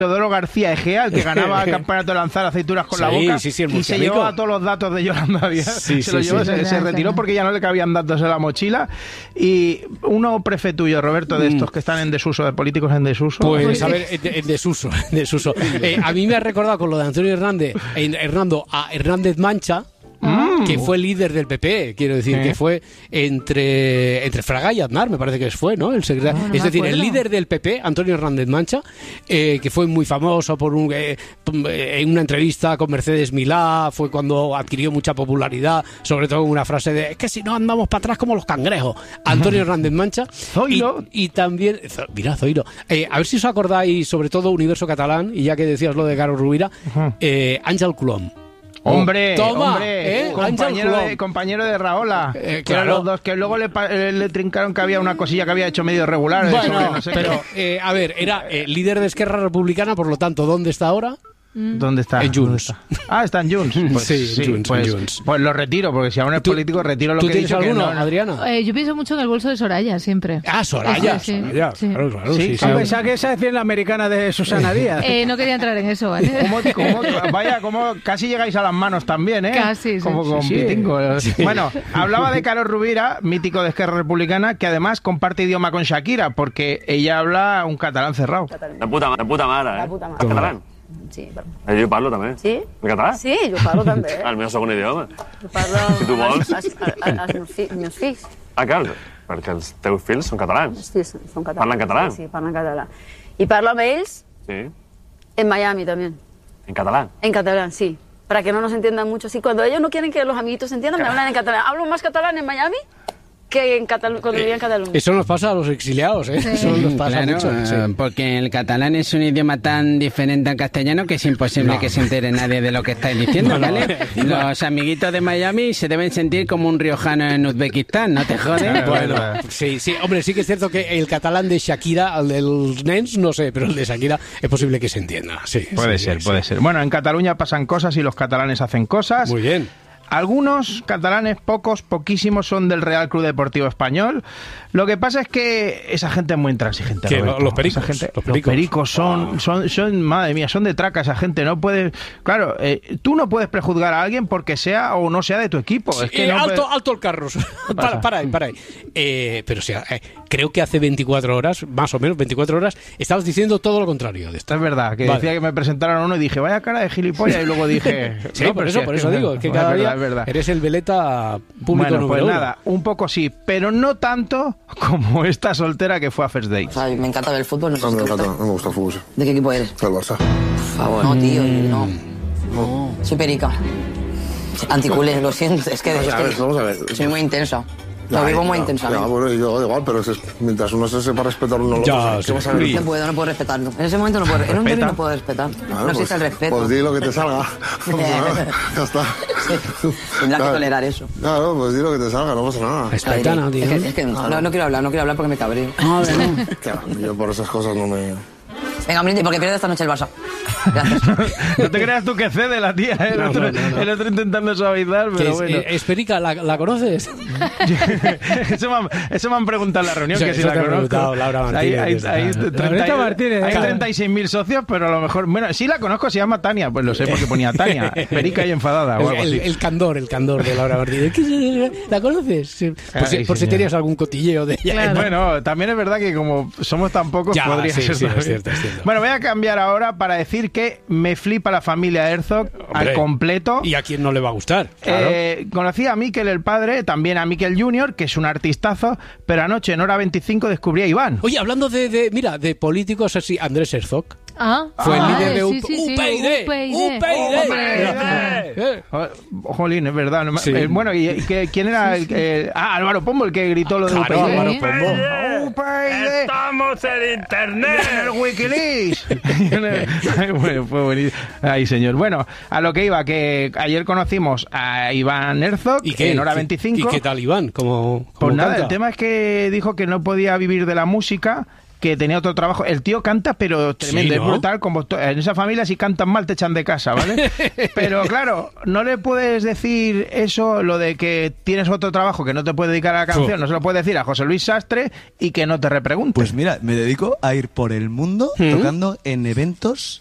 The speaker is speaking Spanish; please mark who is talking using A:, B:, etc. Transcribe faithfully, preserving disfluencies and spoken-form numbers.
A: Teodoro García Egea, el que ganaba el campeonato de lanzar aceitunas con
B: sí,
A: la boca,
B: sí, sí,
A: y se llevó a todos los datos de Yolanda Díaz,
B: sí,
A: se, lo
B: sí,
A: llevó,
B: sí.
A: se, se retiró porque ya no le cabían datos en la mochila. Y uno prefe tuyo, Roberto, de estos que están en desuso, de políticos en desuso.
B: Pues a ver, en, en desuso, en desuso. Eh, a mí me ha recordado con lo de Antonio Hernández, eh, Hernando a Hernández Mancha, Mm. que fue líder del P P, quiero decir, ¿Eh? que fue entre entre Fraga y Aznar, me parece que fue, ¿no? El secretario, no, no es decir, acuerdo. El líder del P P, Antonio Hernández Mancha, eh, que fue muy famoso por un eh, en una entrevista con Mercedes Milá, fue cuando adquirió mucha popularidad, sobre todo en una frase de, es que si no andamos para atrás como los cangrejos. Antonio Hernández Mancha.
A: Zoilo.
B: Y, y también, mira, Zoilo, eh, a ver si os acordáis, sobre todo Universo Catalán, y ya que decías lo de Carlos Rovira, eh, Ángel Colom.
A: Hombre,
B: Toma,
A: hombre,
B: ¿eh?
A: compañero, de, compañero de Rahola,
B: eh,
A: que,
B: claro.
A: los dos, que luego le, le, le trincaron que había una cosilla que había hecho medio regular.
B: Bueno,
A: eso, no sé
B: pero, eh, a ver, era eh, líder de Esquerra Republicana, por lo tanto, ¿dónde está ahora?
A: ¿Dónde está?
B: En Junts.
A: Ah, está en Junts. Pues,
B: sí,
A: sí
B: Junts,
A: pues,
B: en Junts.
A: Pues lo retiro, porque si aún es político, retiro lo
B: ¿tú
A: que he dicho.
B: ¿Tú tienes alguno,
A: que no,
B: Adriana?
C: Eh, yo pienso mucho en el bolso de Soraya, siempre.
B: Ah, Soraya.
C: Sí, sí,
B: Soraya,
C: sí.
B: claro, claro.
A: Sí,
B: Sí,
A: sí,
B: sí.
D: Pensaba que esa es la americana de Susana Díaz.
C: Eh, no quería entrar en eso, ¿vale?
A: ¿Cómo, cómo, vaya, como casi llegáis a las manos también, ¿eh?
C: Casi, sí.
A: Como con
D: Sí, sí.
A: Pitingo.
B: Sí.
A: Bueno, hablaba de Carlos Rovira, mítico de Esquerra Republicana, que además comparte idioma con Shakira, porque ella habla un catalán cerrado.
E: De puta, de puta mare, eh?
F: De puta mare.
E: En catalán?
F: Sí, però...
E: Eh, jo parlo també.
F: Sí?
E: En català?
F: Sí, jo parlo també.
E: El meu segon idioma.
F: Jo parlo
E: Si tu vols.
F: als, als, als meus, fi, meus fills.
E: Ah, clar, perquè els teus fills són catalans.
F: Els fills són catalans.
E: Parlen català?
F: Sí, sí, parlen català. I parlo amb ells
E: Sí,
F: en Miami también.
E: en català.
F: En catalán, sí. Para que no nos entiendan mucho. Sí, cuando ellos no quieren que los amiguitos se entiendan, me hablan en catalán. Hablo más catalán en Miami que en Catalu- cuando vivía en Cataluña.
B: Eso nos pasa a los exiliados, ¿eh?
C: Sí.
B: Eso nos pasa
D: Claro,
B: mucho. Sí.
D: eh, porque el catalán es un idioma tan diferente al castellano que es imposible
B: No.
D: que se entere nadie de lo que estáis diciendo,
B: No, no,
D: ¿vale?
B: encima-
D: Los amiguitos de Miami se deben sentir como un riojano en Uzbekistán, ¿no te jodes?
B: Bueno, sí, sí, hombre, sí que es cierto que el catalán de Shakira, el del Nens, no sé, pero el de Shakira es posible que se entienda, sí.
A: Puede
B: sí,
A: ser,
B: sí,
A: puede
B: sí.
A: ser. Bueno, en Cataluña pasan cosas y los catalanes hacen cosas.
B: Muy bien.
A: Algunos catalanes, pocos, poquísimos, son del Real Club Deportivo Español. Lo que pasa es que esa gente es muy intransigente.
B: ¿Qué?
A: Roberto.
B: Los pericos,
A: Esa gente-
B: los
A: los
B: pericos.
A: pericos son, son, son, madre mía, son de traca esa gente. No puedes, claro, eh, tú no puedes prejuzgar a alguien porque sea o no sea de tu equipo. Es que
B: Eh,
A: no
B: alto,
A: puedes-
B: alto el carros.
A: pasa?
B: para, para ahí, para ahí. Eh, pero o sea, eh, creo que hace veinticuatro horas, más o menos veinticuatro horas, estabas diciendo todo lo contrario de esto.
A: Esto es verdad, que
B: Vale.
A: decía que me presentaron a uno y dije, vaya cara de gilipollas, y luego dije...
B: Sí,
A: no,
B: por
A: pero
B: eso,
A: sí,
B: por
A: es
B: eso
A: que-
B: digo, es que
A: es
B: cada
A: verdad,
B: día
A: es verdad.
B: eres el veleta público
A: Bueno,
B: número
A: pues
B: uno.
A: nada, un poco sí, pero no tanto como esta soltera que fue a First Dates.
G: Ay, me encanta ver el fútbol, no sé
H: A
G: si
H: mí me
G: te gusta.
H: encanta, no me gusta el fútbol.
G: ¿De qué equipo eres?
H: El Barça.
G: Por favor. No, tío, no. No. Soy perica. Anticulé, lo siento, es que, es
H: Vamos a ver,
G: que
H: vamos a ver.
G: soy muy intensa. Lo vivo muy
H: ya,
G: intensamente.
H: Ya, bueno, yo da igual, pero es, mientras uno se sepa respetar uno al
B: Ya,
H: otro, ¿qué
B: sí.
H: vas a ver?
B: Sí.
G: No puedo, no puedo respetarlo. En ese momento no puedo, en un
A: Respeta.
G: derbi no puedo respetar.
H: Claro,
G: no existe
H: pues-
G: el respeto.
H: Pues di lo que te salga. Ya está.
G: Tendrás que
H: Claro.
G: tolerar eso.
H: Claro, pues di lo que te salga, no pasa nada.
B: Respeta, ¿no, tío?
G: Es que, es que no, no quiero hablar, no quiero hablar porque me cabreo.
B: A ver, no.
H: Que va, yo por esas cosas no me...
G: Venga, brindis, porque pierde esta noche el Barça. Gracias.
A: No te creas tú que cede la tía, ¿eh? el,
B: No,
A: otro,
B: no, no, no.
A: el otro intentando suavizar,
B: Que
A: pero
B: es,
A: bueno.
B: eh, es perica, ¿la, la conoces?
A: eso, me han, eso me han preguntado en la reunión,
B: Eso-
A: que si
B: eso
A: la
B: te ha
A: conozco.
B: preguntado Laura Martínez,
A: Hay, hay,
B: que
A: hay,
B: está-
A: treinta
D: Laurita Martínez,
A: hay
D: claro.
A: treinta y seis mil socios, pero a lo mejor... Bueno, sí la conozco, se llama Tania, pues lo sé porque ponía Tania, perica y enfadada o
B: El,
A: algo
B: el,
A: así.
B: el candor, el candor de Laura Martínez. ¿Qué es- ¿La conoces? Sí. Por, si,
A: Ay,
B: por si
A: señor.
B: tenías algún cotilleo de ella.
C: Claro.
A: Bueno, también es verdad que como somos tan pocos,
B: Ya,
A: podría
B: sí,
A: ser
B: sí, es
A: también.
B: cierto, es cierto.
A: Bueno, voy a cambiar ahora para decir que me flipa la familia Herzog al
B: Hombre,
A: completo.
B: ¿Y a quién no le va a gustar? Claro.
A: Eh, conocí a Miquel el padre, también a Miquel junior, que es un artistazo, pero anoche en hora veinticinco descubrí a Iván.
B: Oye, hablando de, de, mira, de políticos así, Andrés Herzog.
C: Ah,
B: Fue el
C: ah,
B: líder de
C: sí,
B: U-
C: sí, sí,
B: U P y D.
C: U P y D.
B: U P y D.
A: ¡Hombre!
B: Eh.
A: Oh, Jolín, es verdad. no me-
B: Sí.
A: eh, bueno, ¿y, y qué- quién era? el, el- ah, Álvaro Pombo, el que gritó lo de
B: Claro,
A: U P y D.
B: Álvaro Pombo.
A: U P y D.
I: ¡Estamos en internet!
A: En el Wikileaks. Ay, bueno, fue buenísimo. Ay, señor. Bueno, a lo que iba, que ayer conocimos a Iván Herzog
B: ¿Y qué?
A: en hora
B: ¿Qué-
A: veinticinco.
B: ¿Y qué tal, Iván? ¿Cómo,
A: Pues
B: cómo
A: nada,
B: canta?
A: el tema es que dijo que no podía vivir de la música, que tenía otro trabajo. El tío canta, pero tremendo,
B: Sí, ¿no?
A: es brutal. Como to- en esa familia, si cantan mal, te echan de casa, ¿vale? Pero claro, no le puedes decir eso, lo de que tienes otro trabajo que no te puedes dedicar a la canción, no se lo puedes decir a José Luis Sastre y que no te repregunte.
J: Pues mira, me dedico a ir por el mundo
B: ¿Mm?
J: tocando en eventos